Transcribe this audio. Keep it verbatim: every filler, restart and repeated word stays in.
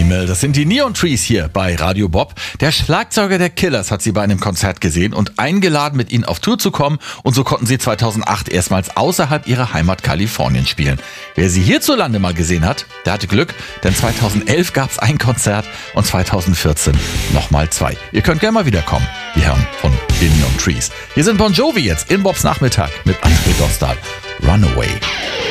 Animal, das sind die Neon Trees hier bei Radio Bob. Der Schlagzeuger der Killers hat sie bei einem Konzert gesehen und eingeladen, mit ihnen auf Tour zu kommen. Und so konnten sie zweitausendacht erstmals außerhalb ihrer Heimat Kalifornien spielen. Wer sie hierzulande mal gesehen hat, der hatte Glück, denn zweitausendelf gab es ein Konzert und zweitausendvierzehn nochmal zwei. Ihr könnt gerne mal wiederkommen, die Herren von den Neon Trees. Hier sind Bon Jovi jetzt in Bobs Nachmittag mit André Dostal. Runaway.